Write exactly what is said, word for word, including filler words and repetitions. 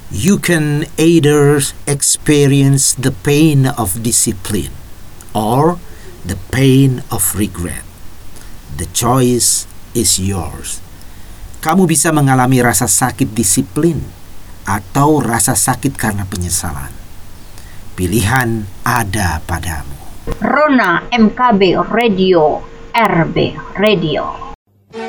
You can either experience the pain of discipline or the pain of regret. The choice is yours. Kamu bisa mengalami rasa sakit disiplin atau rasa sakit karena penyesalan. Pilihan ada padamu. Rona M K B Radio, R B Radio.